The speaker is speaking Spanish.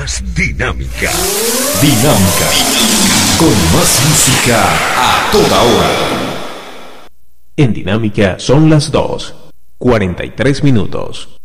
más dinámica. Dinámica. Con más música a toda hora. En Dinámica son las 2:43.